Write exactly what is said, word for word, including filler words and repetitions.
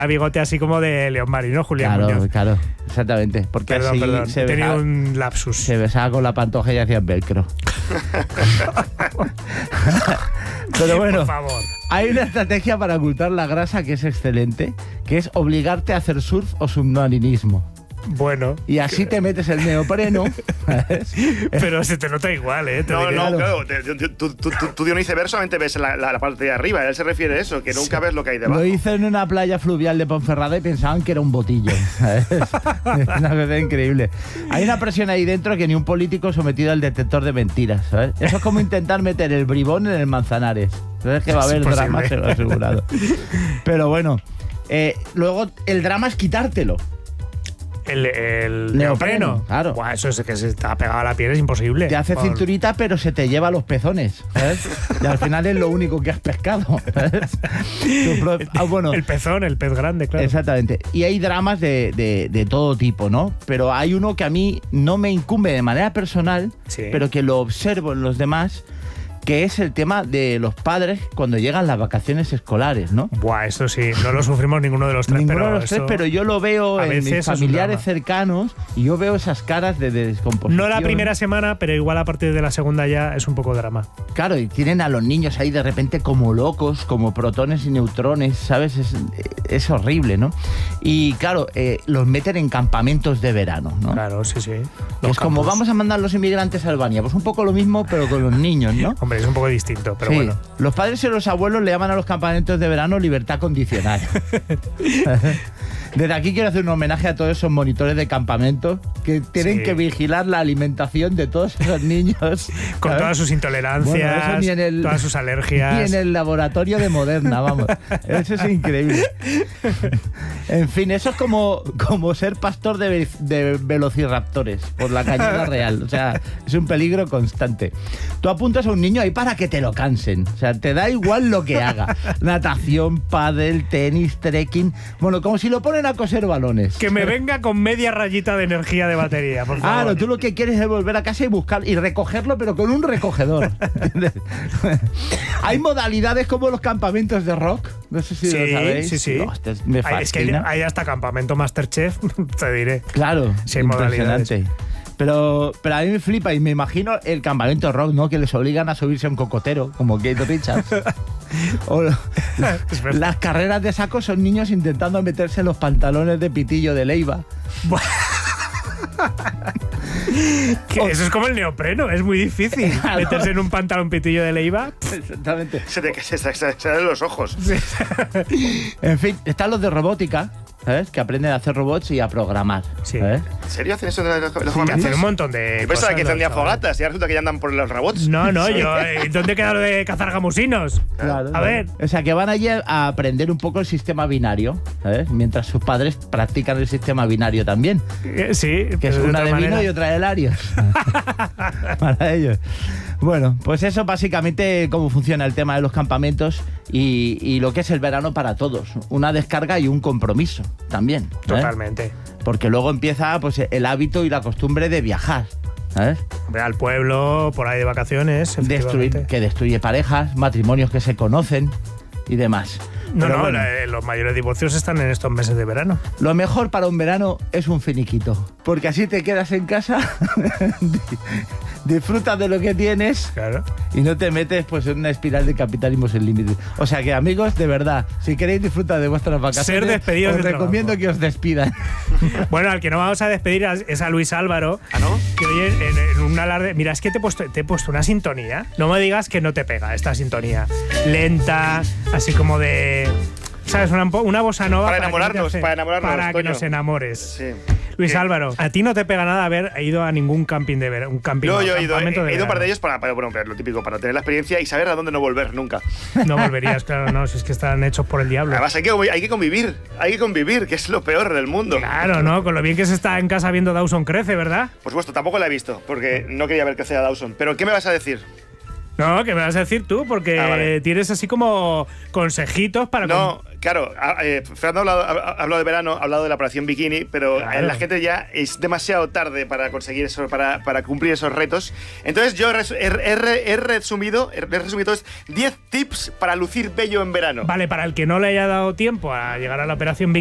A bigote así como de León Marino, Julián Claro, Muñoz. claro, exactamente. Porque Perdón, así perdón, se he tenido besaba, un lapsus. se besaba con la pantoja y hacía velcro. Pero bueno, Por favor. hay una estrategia para ocultar la grasa que es excelente, que es obligarte a hacer surf o submarinismo. Bueno. Y así te metes el neopreno. ¿sabes? Pero se te nota igual, ¿eh? Te No, diré. no, claro. Tú, tú, tú, tú de un iceberg solamente ves la, la, la parte de arriba. Él se refiere a eso, que nunca ves lo que hay debajo. Lo hice en una playa fluvial de Ponferrada y pensaban que era un botillo. ¿sabes? Es una cosa increíble. Hay una presión ahí dentro que ni un político sometido al detector de mentiras. ¿sabes? Eso es como intentar meter el bribón en el Manzanares. ¿Sabes? Que va a haber Es drama, posible. se lo he asegurado. Pero bueno, eh, luego el drama es quitártelo. El, el Neopreno, neopreno. claro. Buah, eso es que se está pegado a la piel, es imposible. Te hace Por- cinturita, pero se te lleva los pezones. ¿sabes? Y al final es lo único que has pescado. ¿sabes? Tu pro- ah, bueno, El pezón, el pez grande, claro. exactamente. Y hay dramas de, de- de todo tipo, ¿no? Pero hay uno que a mí no me incumbe de manera personal, Sí. pero que lo observo en los demás, que es el tema de los padres cuando llegan las vacaciones escolares, ¿no? Buah, eso sí, no lo sufrimos ninguno de los tres, Ninguno pero de los tres, eso- pero yo lo veo a en veces mis es un familiares drama. cercanos y yo veo esas caras de, de descomposición. No la primera semana, pero igual a partir de la segunda ya es un poco drama. Claro, y tienen a los niños ahí de repente como locos, como protones y neutrones, ¿sabes? Es, es horrible, ¿no? Y claro, eh, los meten en campamentos de verano, ¿no? Claro, sí, sí. Que Los es como campus. vamos a mandar los inmigrantes a Albania, pues un poco lo mismo, pero con los niños, ¿no? Hombre, es un poco distinto, pero sí, bueno. los padres y los abuelos le llaman a los campamentos de verano libertad condicional. Desde aquí quiero hacer un homenaje a todos esos monitores de campamento que tienen Sí. que vigilar la alimentación de todos esos niños. Con ¿sabes? todas sus intolerancias, Bueno, eso ni en el- todas sus alergias. Y en el laboratorio de Moderna, vamos. Eso es increíble. En fin, eso es como, como ser pastor de, ve- de velociraptores por la cañada real. O sea, es un peligro constante. Tú apuntas a un niño ahí para que te lo cansen. O sea, te da igual lo que haga. Natación, pádel, tenis, trekking. Bueno, como si lo ponen a coser balones. Que me venga con media rayita de energía de batería, por favor. Claro, tú lo que quieres es volver a casa y buscar y recogerlo, pero con un recogedor. ¿Entiendes? Hay modalidades como los campamentos de rock. No sé si Sí, lo sabéis. sí, sí. Hostia, me Hay- es que hay, fascina. hay hasta campamento Masterchef, te diré. Claro, Sí, hay modalidades. impresionante. Pero, pero a mí me flipa y me imagino el campamento de rock, ¿no? Que les obligan a subirse a un cocotero, como Keith Richards. O lo- Es verdad. las carreras de saco son niños intentando meterse en los pantalones de pitillo de Leiva. Que eso es como el neopreno, es muy difícil Claro. meterse en un pantalón pitillo de Leiva. Exactamente. Se te se, se, se, se dan los ojos. En fin, están los de robótica, ¿sabes? Que aprenden a hacer robots y a programar. Sí. ¿sabes? ¿En serio hacen eso de los, los Que campamentos? hacen un montón de Yo cosas. pensaba que los tendrían chavales. fogatas y ahora resulta que ya andan por los robots. No, no, yo. eh, ¿Dónde queda lo de cazar gamusinos? Claro. A ver. O sea, que van allí a aprender un poco el sistema binario, ¿sabes? Mientras sus padres practican el sistema binario también. Eh, Sí, Que pero es una otra de vino manera. y otra de Larios. Para ellos. Bueno, pues eso básicamente cómo funciona el tema de los campamentos y, y lo que es el verano para todos. Una descarga y un compromiso también. ¿eh? Totalmente. Porque luego empieza pues el hábito y la costumbre de viajar. ¿Sabes? Hombre, al pueblo, por ahí de vacaciones. Destruir, efectivamente. que destruye parejas, matrimonios que se conocen y demás. No, Pero no, bueno, la- los mayores divorcios están en estos meses de verano. lo mejor para un verano es un finiquito. Porque así te quedas en casa, disfrutas de lo que tienes Claro. y no te metes pues en una espiral de capitalismo sin límites. O sea que, amigos, de verdad, si queréis disfrutar de vuestras vacaciones, Ser despedidos os del recomiendo trabajo. que os despidan. Bueno, al que no vamos a despedir es a Luis Álvaro. ¿Ah, no? Que oye, en, en un alarde. Mira, es que te he, puesto, te he puesto una sintonía. No me digas que no te pega esta sintonía. Lenta, así como de. ¿Sabes? Una, una bossa nova. Para que enamorarnos, te hace- para enamorarnos, Para que coño. nos enamores. Sí. Luis Sí. Álvaro, a ti no te pega nada haber ido a ningún camping de verano. Un camping Yo, no, yo he ido, he, campamento de he ido a un par de verano. ellos para, para, bueno, lo típico, para tener la experiencia y saber a dónde no volver nunca. No volverías, claro, no, si es que están hechos por el diablo. Además, hay que, hay que convivir, hay que convivir, que es lo peor del mundo. Claro, ¿no? Con lo bien que se está en casa viendo Dawson Crece, ¿verdad? Por supuesto, tampoco la he visto, porque no quería ver crecer a Dawson. Pero, ¿qué me vas a decir? No, que me vas a decir tú, porque Ah, vale. tienes así como consejitos para... No, claro, a- eh, Fernando ha hablado, ha hablado de verano, ha hablado de la operación bikini, pero Claro. eh, la gente ya es demasiado tarde para conseguir eso, para, para cumplir esos retos. Entonces yo he, res- he- he- he resumido, he resumido diez tips para lucir bello en verano. Vale, para el que no le haya dado tiempo a llegar a la operación